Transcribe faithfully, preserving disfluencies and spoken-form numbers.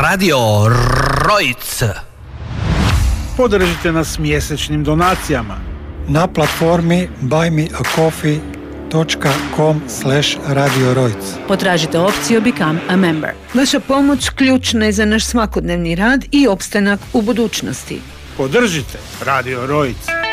Radio Rojc. Podržite nas mjesečnim donacijama na platformi buy me a coffee dot com slash radio rojc. Potražite opciju Become a Member. Vaša pomoć ključna je za naš svakodnevni rad i opstanak u budućnosti. Podržite Radio Rojc.